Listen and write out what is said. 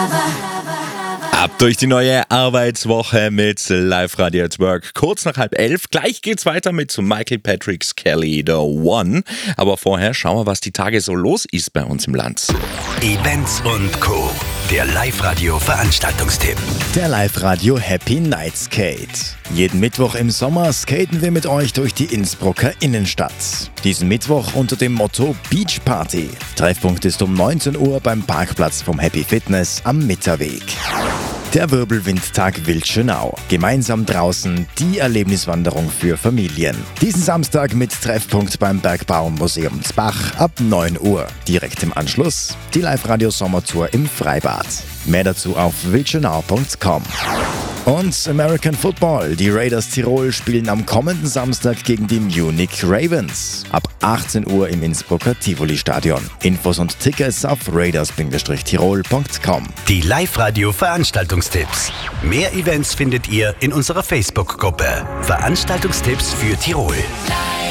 Ab durch die neue Arbeitswoche mit Live Radio at Work. Kurz nach 10:30. Gleich geht's weiter mit Michael Patrick Kelly, The One. Aber vorher schauen wir, was die Tage so los ist bei uns im Land. Events und Co. Der Live Radio Veranstaltungstipp. Der Live Radio Happy Night Skate. Jeden Mittwoch im Sommer skaten wir mit euch durch die Innsbrucker Innenstadt. Diesen Mittwoch unter dem Motto Beach Party. Treffpunkt ist um 19 Uhr beim Parkplatz vom Happy Fitness am Mitterweg. Der Wirbelwindtag Wildschönau. Gemeinsam draußen die Erlebniswanderung für Familien. Diesen Samstag mit Treffpunkt beim Bergbaumuseum Zbach ab 9 Uhr. Direkt im Anschluss die Live-Radio Sommertour im Freibad. Mehr dazu auf wildschönau.com. Und American Football. Die Raiders Tirol spielen am kommenden Samstag gegen die Munich Ravens. Ab 18 Uhr im Innsbrucker Tivoli-Stadion. Infos und Tickets auf raiders-tirol.com. Die Live Radio Veranstaltungstipps. Mehr Events findet ihr in unserer Facebook-Gruppe. Veranstaltungstipps für Tirol.